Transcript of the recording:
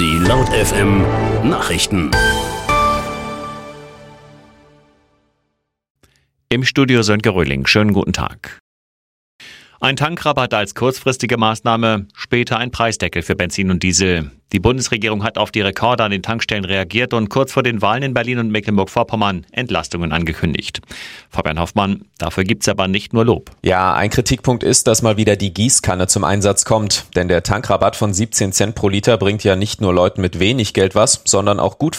Die Laut FM Nachrichten. Im Studio Sönke Röhling. Schönen guten Tag. Ein Tankrabatt als kurzfristige Maßnahme, später ein Preisdeckel für Benzin und Diesel. Die Bundesregierung hat auf die Rekorde an den Tankstellen reagiert und kurz vor den Wahlen in Berlin und Mecklenburg-Vorpommern Entlastungen angekündigt. Fabian Hoffmann, dafür gibt's aber nicht nur Lob. Ja, ein Kritikpunkt ist, dass mal wieder die Gießkanne zum Einsatz kommt. Denn der Tankrabatt von 17 Cent pro Liter bringt ja nicht nur Leuten mit wenig Geld was, sondern auch gut